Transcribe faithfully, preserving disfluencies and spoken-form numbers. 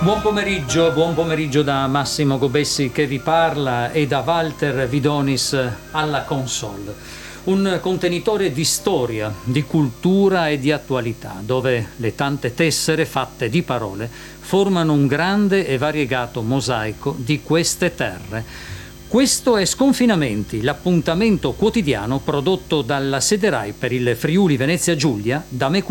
Buon pomeriggio, buon pomeriggio da Massimo Gobessi che vi parla e da Walter Vidonis alla console. Un contenitore di storia, di cultura e di attualità, dove le tante tessere fatte di parole formano un grande e variegato mosaico di queste terre. Questo è Sconfinamenti, l'appuntamento quotidiano prodotto dalla Sede Rai per il Friuli Venezia Giulia, da me